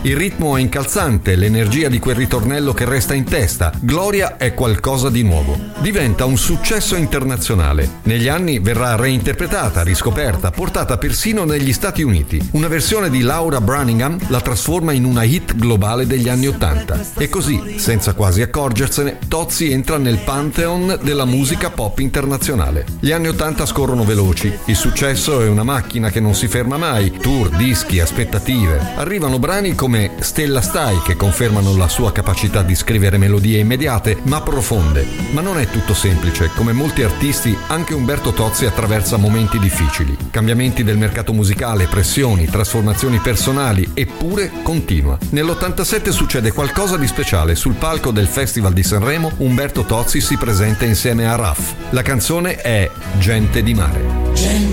Il ritmo è incalzante, l'energia di quel ritornello che resta in testa. Gloria è qualcosa di nuovo. Diventa un successo internazionale. Negli anni verrà reinterpretata, riscoperta, portata persino negli Stati Uniti. Una versione di Laura Branigan la trasforma in una hit globale degli anni '80. E così, senza quasi accorgersene, Tozzi entra nel pantheon della musica pop internazionale. Gli anni '80 scorrono veloci. Il successo è una macchina che non si ferma mai. Tour, dischi, aspettative. Arrivano brani come Stella Stai che confermano la sua capacità di scrivere melodie immediate ma profonde. Ma non è tutto semplice. Come molti artisti, anche Umberto Tozzi attraversa momenti difficili. Cambiamenti del mercato musicale, pressioni, trasformazioni personali, eppure continua. Nell'87 succede qualcosa di speciale. Sul palco del Festival di Sanremo, Umberto Tozzi si presenta insieme a Raf. La canzone è Gente di mare.